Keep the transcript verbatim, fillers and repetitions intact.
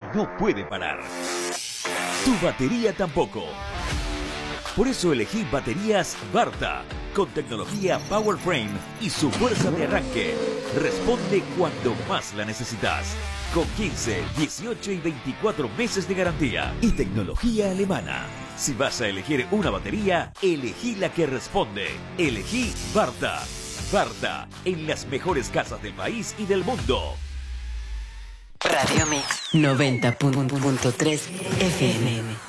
no puede parar. Tu batería tampoco. Por eso elegí baterías Varta, con tecnología Power Frame y su fuerza de arranque. Responde cuando más la necesitas. Con quince, dieciocho y veinticuatro meses de garantía. Y tecnología alemana. Si vas a elegir una batería, elegí la que responde. Elegí Varta. Varta, en las mejores casas del país y del mundo. Radio Mix noventa punto tres F M.